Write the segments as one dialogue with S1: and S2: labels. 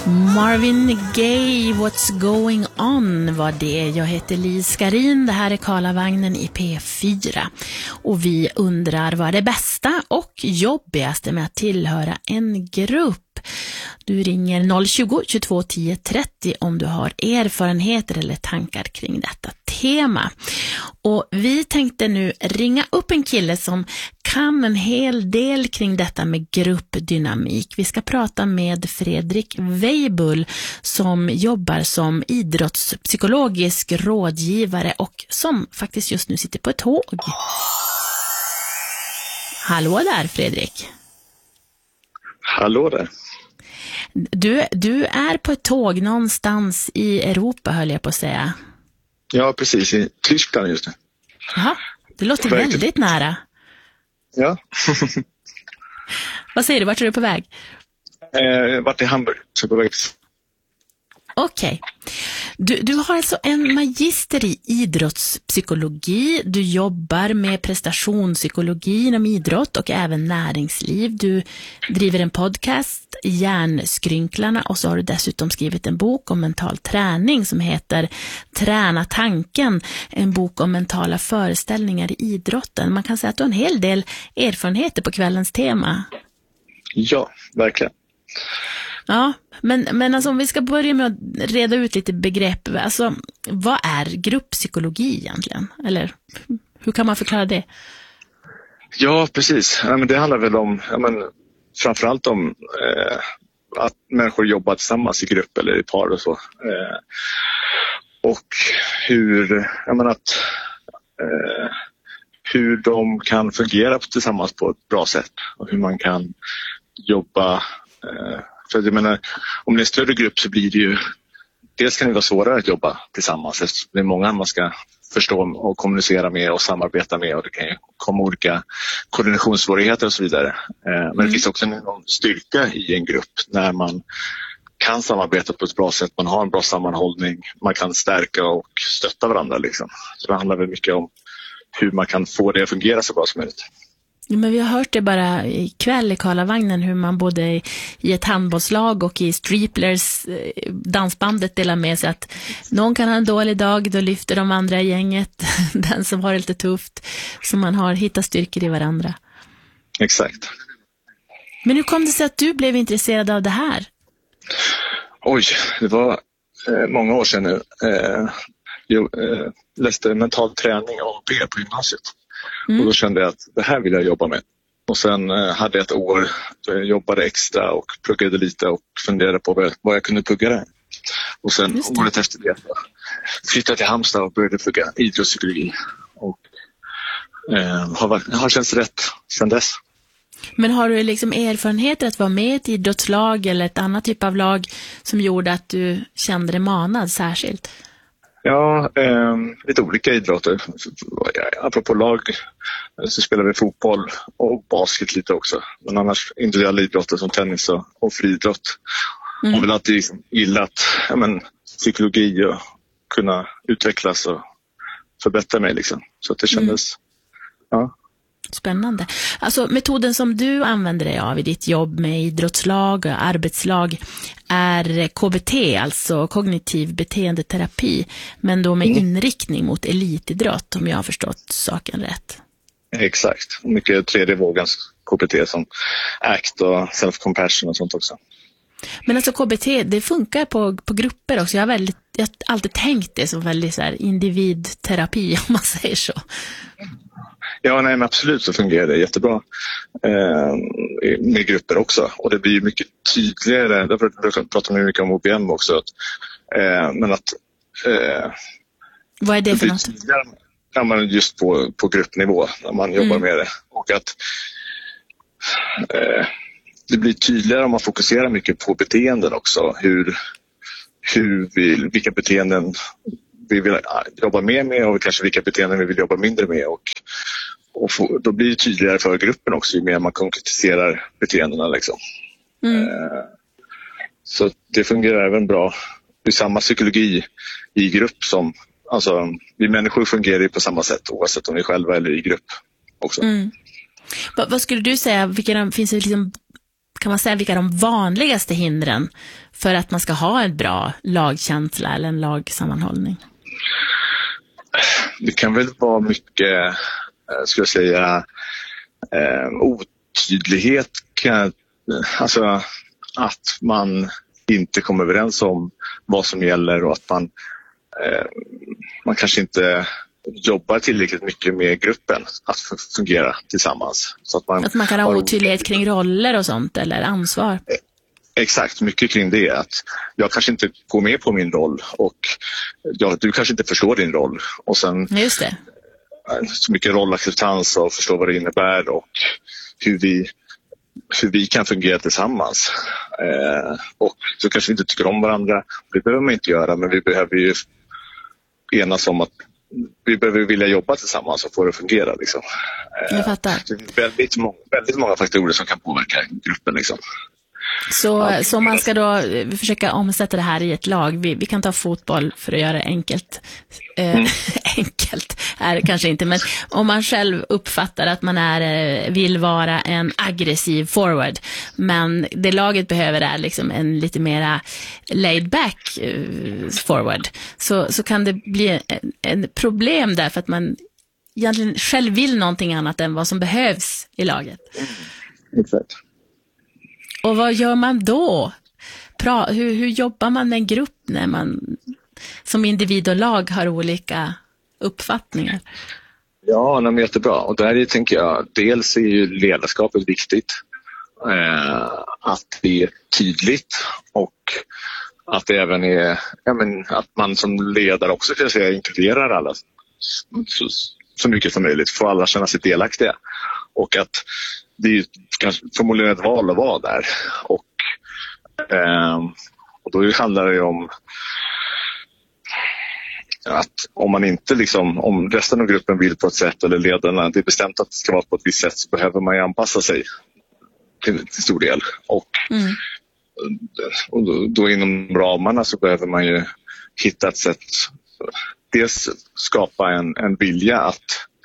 S1: Marvin Gaye, What's Going On var det. Jag heter Lis Skarin, det här är Karlavagnen i P4. Och vi undrar vad det bästa och jobbigaste med att tillhöra en grupp. Du ringer 020 22 10 30 om du har erfarenheter eller tankar kring detta tema. Och vi tänkte nu ringa upp en kille som kan en hel del kring detta med gruppdynamik. Vi ska prata med Fredrik Weibull som jobbar som idrottspsykologisk rådgivare och som faktiskt just nu sitter på ett tåg. Hallå där, Fredrik.
S2: Hallå där.
S1: Du är på ett tåg någonstans i Europa, höll jag på att säga.
S2: Ja, precis. I Tyskland just nu.
S1: Jaha, det låter väldigt nära.
S2: Ja.
S1: Vad säger du, vart är du på väg?
S2: Vart i Hamburg, så på väg.
S1: Okej. Du har alltså en magister i idrottspsykologi. Du jobbar med prestationspsykologi inom idrott och även näringsliv. Du driver en podcast, Hjärnskrynklarna, och så har du dessutom skrivit en bok om mental träning som heter Träna tanken, en bok om mentala föreställningar i idrotten. Man kan säga att du har en hel del erfarenheter på kvällens tema.
S2: Ja, verkligen.
S1: Ja, men alltså om vi ska börja med att reda ut lite begrepp, alltså vad är grupppsykologi egentligen? Eller hur kan man förklara det?
S2: Ja, precis. Men det handlar väl om, framförallt om att människor jobbar tillsammans i grupp eller i par och så. Och hur de kan fungera tillsammans på ett bra sätt och hur man kan jobba. För jag menar, om det är en större grupp så blir det ju, dels kan det vara svårare att jobba tillsammans eftersom det är många man ska förstå och kommunicera med och samarbeta med, och det kan ju komma olika koordinationssvårigheter och så vidare. Men det finns också en styrka i en grupp när man kan samarbeta på ett bra sätt, man har en bra sammanhållning, man kan stärka och stötta varandra liksom. Så det handlar väl mycket om hur man kan få det att fungera så bra som möjligt.
S1: Ja, men vi har hört det bara ikväll i Karlavagnen hur man både i ett handbollslag och i Striplers dansbandet delar med sig att någon kan ha en dålig dag, då lyfter de andra i gänget, den som har det lite tufft, så man har hittat styrkor i varandra.
S2: Exakt.
S1: Men hur kom det sig att du blev intresserad av det här?
S2: Oj, det var många år sedan nu. Jag läste mental träning om P på gymnasiet. Och då kände jag att det här vill jag jobba med. Och sen hade jag ett år då jag jobbade extra och pluggade lite och funderade på vad jag kunde plugga där. Och sen året efter det flyttade till Halmstad och började plugga idrottspsykologi. Och har känts rätt sedan dess.
S1: Men har du liksom erfarenheter att vara med i ett idrottslag eller ett annat typ av lag som gjorde att du kände dig manad särskilt?
S2: Ja, lite olika idrotter. Apropå lag så spelar vi fotboll och basket lite också. Men annars individuella idrotter som tennis och friidrott. Jag har väl alltid liksom gillat psykologi och kunna utvecklas och förbättra mig liksom. Så att det kändes, ja.
S1: Spännande. Alltså metoden som du använder dig av i ditt jobb med idrottslag och arbetslag är KBT, alltså kognitiv beteendeterapi, men då med inriktning mot elitidrott, om jag har förstått saken rätt.
S2: Exakt. Mycket tredje vågens KBT som ACT och self-compassion och sånt också.
S1: Men alltså KBT, det funkar på grupper också. Jag har alltid tänkt det som väldigt så här individterapi, om man säger så.
S2: Ja, nej, men absolut så fungerar det jättebra med grupper också. Och det blir ju mycket tydligare, därför pratar man mycket om OBM också.
S1: Vad är det för något?
S2: Ja, men just på gruppnivå när man jobbar med det. Och att det blir tydligare om man fokuserar mycket på beteenden också. Vilka beteenden vi vill jobba mer med och kanske vilka beteenden vi vill jobba mindre med. Och då blir det tydligare för gruppen också ju mer man konkretiserar beteendena liksom. Så det fungerar även bra. Det är samma psykologi i grupp som, alltså vi människor fungerar ju på samma sätt oavsett om vi är själva eller i grupp också.
S1: Vad skulle du säga, finns det liksom kan man säga vilka de vanligaste hindren för att man ska ha en bra lagkänsla eller en lagsammanhållning?
S2: Det kan väl vara mycket, ska jag säga, otydlighet. Alltså att man inte kommer överens om vad som gäller och att man kanske inte jobbar tillräckligt mycket med gruppen att fungera tillsammans. Så att
S1: man kan ha otydlighet kring roller och sånt eller ansvar.
S2: Exakt, mycket kring det. Att jag kanske inte går med på min roll och du kanske inte förstår din roll. Och sen
S1: just det.
S2: Så mycket rollacceptans och förstå vad det innebär och hur vi kan fungera tillsammans. Och så kanske vi inte tycker om varandra. Det behöver man inte göra, men vi behöver ju enas om att vi behöver vilja jobba tillsammans och få det att fungera. Liksom.
S1: Jag fattar.
S2: Det är väldigt många faktorer som kan påverka gruppen. Liksom.
S1: Så man ska då försöka omsätta det här i ett lag. Vi kan ta fotboll för att göra det enkelt. Enkelt är det kanske inte, men om man själv uppfattar att man vill vara en aggressiv forward, men det laget behöver är liksom en lite mera laid back forward, så kan det bli en problem där för att man egentligen själv vill någonting annat än vad som behövs i laget.
S2: Exakt.
S1: Och vad gör man då? Hur jobbar man med en grupp när man som individ och lag har olika uppfattningar?
S2: Ja, men jättebra. Och där tänker jag, dels är ju ledarskapet viktigt. Att det är tydligt och att det även är att man som ledare också kan säga inkluderar alla så mycket som möjligt. Får alla känna sig delaktiga. Och att det är förmodligen ett val att vara där. Och då handlar det om att om man inte om resten av gruppen vill på ett sätt eller ledarna, det är bestämt att det ska vara på ett visst sätt, så behöver man ju anpassa sig till stor del. Och då inom ramarna så behöver man ju hitta ett sätt, dels skapa en vilja att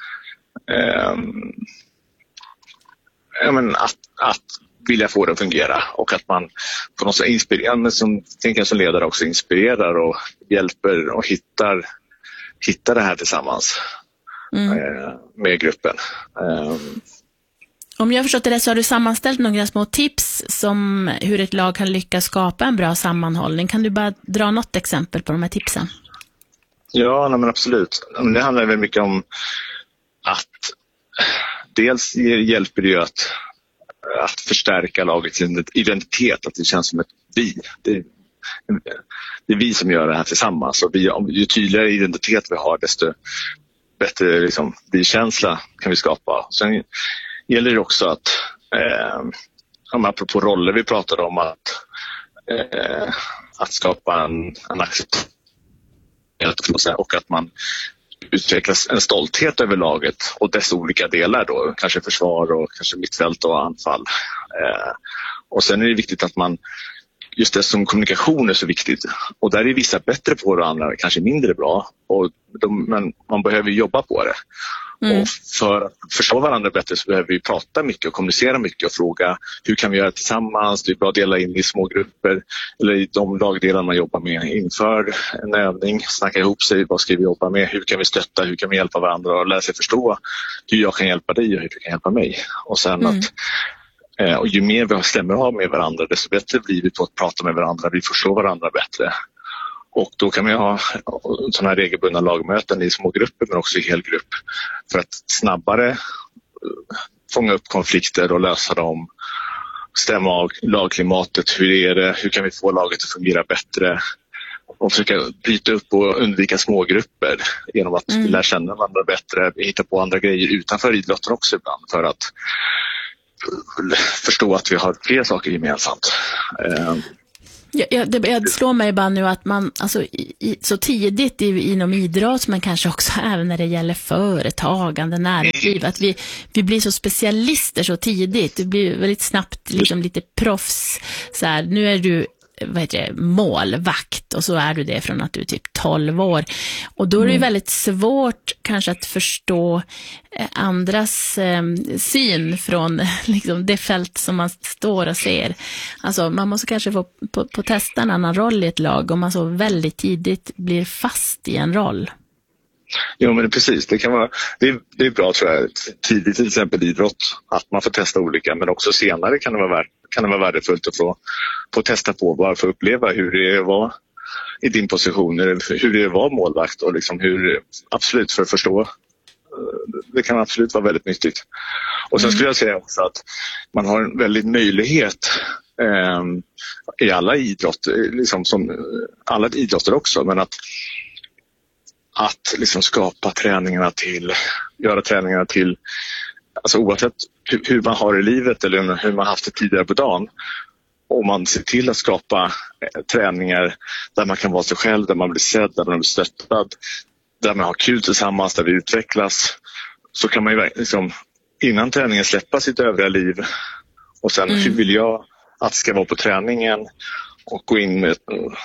S2: vilja få det att fungera och att man på något sätt inspirerar, men som ledare också inspirerar och hjälper och hittar det här tillsammans med gruppen.
S1: Om jag har förstått det så har du sammanställt några små tips som hur ett lag kan lyckas skapa en bra sammanhållning. Kan du bara dra något exempel på de här tipsen?
S2: Ja, men absolut. Det handlar väl mycket om att dels hjälper det ju att förstärka lagets identitet, att det känns som ett vi. Det är vi som gör det här tillsammans, och ju tydligare identitet vi har, desto bättre vi-känsla kan vi skapa. Sen gäller det också att apropå roller vi pratade om, att skapa en acceptans och att man utvecklas en stolthet över laget och dess olika delar då, kanske försvar och kanske mittfält och anfall. Och sen är det viktigt att man, just det som kommunikation är så viktigt, och där är vissa bättre på det och andra kanske mindre bra, men man behöver jobba på det. Och för att förstå varandra bättre så behöver vi prata mycket och kommunicera mycket och fråga hur kan vi göra tillsammans. Det är bra att dela in i små grupper eller i de lagdelar man jobbar med inför en övning. Snacka ihop sig, vad ska vi jobba med, hur kan vi stötta, hur kan vi hjälpa varandra och lära sig förstå hur jag kan hjälpa dig och hur du kan hjälpa mig. Och sen och ju mer vi stämmer av med varandra, desto bättre blir vi på att prata med varandra. Vi förstår varandra bättre. Och då kan man ha sådana här regelbundna lagmöten i små grupper men också i helgrupp för att snabbare fånga upp konflikter och lösa dem, stämma av lagklimatet, hur är det, hur kan vi få laget att fungera bättre och försöka bryta upp och undvika smågrupper genom att vi lär känna varandra bättre, hitta på andra grejer utanför idrotten också ibland för att förstå att vi har fler saker gemensamt.
S1: Det slår mig bara nu att man så tidigt inom idrott, men kanske också även när det gäller företagande, näringsliv, att vi blir så specialister så tidigt. Det blir väldigt snabbt lite proffs. Så här, nu är du målvakt, och så är du det från att du är typ 12 år. Och då är det ju väldigt svårt kanske att förstå andras syn från liksom det fält som man står och ser. Alltså man måste kanske få på testa en annan roll i ett lag om man så väldigt tidigt blir fast i en roll.
S2: Jo, men precis. Det är bra, tror jag, tidigt till exempel idrott, att man får testa olika, men också senare kan det vara värdefullt att få testa på, bara för att uppleva hur det var i din position, hur det var målvakt, och liksom absolut för att förstå. Det kan absolut vara väldigt nyttigt. Och sen skulle jag säga också att man har en väldigt möjlighet i alla idrotter, liksom som alla idrotter också, men att liksom göra träningarna till, alltså oavsett hur man har i livet eller hur man haft det tidigare på dagen, om man ser till att skapa träningar där man kan vara sig själv, där man blir sedd, där man blir stöttad, där man har kul tillsammans, där vi utvecklas, så kan man ju liksom innan träningen släppa sitt övriga liv och sen hur vill jag att det ska vara på träningen, och gå in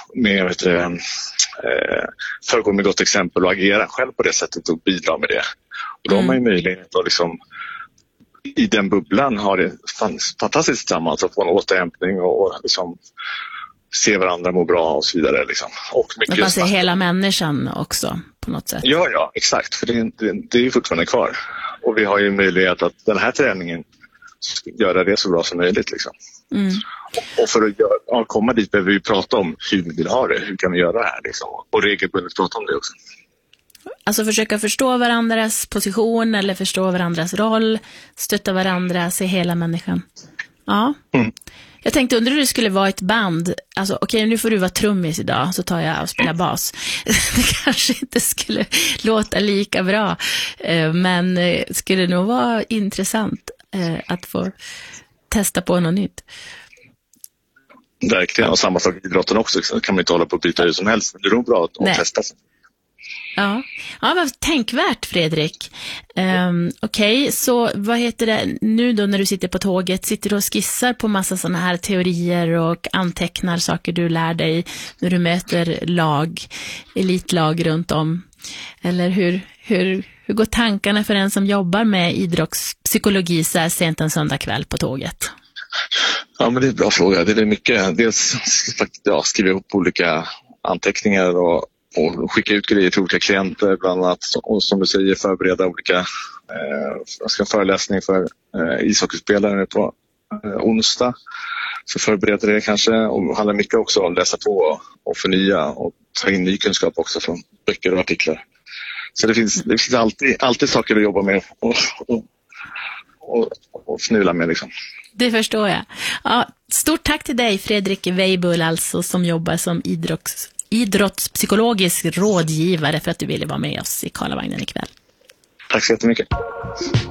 S2: föregå med gott exempel och agera själv på det sättet och bidra med det. Och då har man ju möjlighet att liksom, i den bubblan ha det fantastiskt tillsammans och få en återhämtning och liksom se varandra må bra och så vidare. Liksom. Och mycket
S1: man ser hela människan också på något sätt.
S2: Ja, exakt. För det är ju fortfarande kvar. Och vi har ju möjlighet att den här träningen göra det så bra som möjligt. Liksom. Och för att komma dit behöver vi prata om hur vi vill ha det. Hur kan vi göra det här? Liksom. Och regelbundet prata om det också.
S1: Alltså försöka förstå varandras position eller förstå varandras roll. Stötta varandra, se hela människan. Ja. Jag tänkte undra hur det skulle vara ett band. Alltså okej, nu får du vara trummis idag, så tar jag och spelar bas. Det kanske inte skulle låta lika bra. Men det skulle nog vara intressant att få testa på något nytt.
S2: Verkligen, och samma sak i idrotten också. Så kan man inte hålla på att byta hur som helst. Det är nog bra att testa sig.
S1: Ja, vad tänkvärt, Fredrik. Okej, så vad heter det nu då när du sitter på tåget? Sitter du och skissar på massa sådana här teorier och antecknar saker du lär dig när du möter elitlag runt om? Eller hur går tankarna för en som jobbar med idrottspsykologi så här sent en söndagkväll på tåget?
S2: Ja, men det är en bra fråga. Det är mycket, dels skriva ihop olika anteckningar och skicka ut grejer till olika klienter, bland annat, och som du säger, förbereda olika föreläsning för ishockeyspelare på onsdag. Så förbereder det kanske, och handlar mycket också om att läsa på och förnya och ta in ny kunskap också från böcker och artiklar. Så det finns alltid saker att jobba med och fnula med liksom.
S1: Det förstår jag. Ja, stort tack till dig, Fredrik Weibull, alltså, som jobbar som idrottspsykologisk rådgivare, för att du ville vara med oss i Karlavagnen ikväll.
S2: Tack så jättemycket.